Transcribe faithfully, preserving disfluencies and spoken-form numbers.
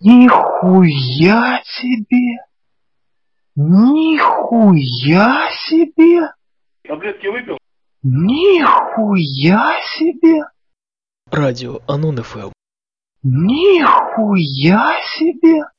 Нихуя себе! Нихуя себе! Таблетки выпил? Нихуя себе! Радио Анон эф эм. Нихуя себе!